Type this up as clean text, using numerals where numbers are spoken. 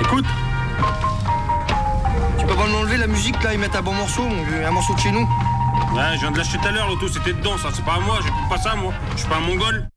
Écoute. Tu peux pas m'enlever la musique là, ils mettent un bon morceau, un morceau de chez nous. Ouais, je viens de l'acheter tout à l'heure, l'auto, c'était dedans, ça, c'est pas à moi, j'écoute pas ça, moi. Je suis pas un mongol.